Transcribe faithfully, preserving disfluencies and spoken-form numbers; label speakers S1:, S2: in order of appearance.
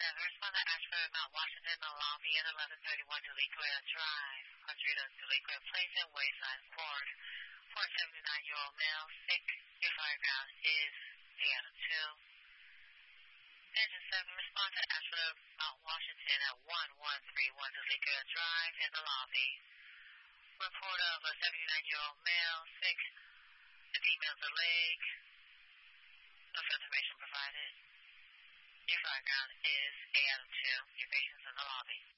S1: seven, respond to Ashford, Mount Washington, the lobby at eleven thirty-one Delequia Drive, Quadrilla, Delequia Place, and Wayside Court. For a seventy-nine-year-old male, sick. Your fire ground is Seattle two. Engine seven, respond to Ashford, Mount Washington at one one three one Delequia Drive in the lobby. Report of a seventy-nine-year-old male, sick. The female's a leg. No further information provided. Your fire ground is A L two. Your patient's in the lobby.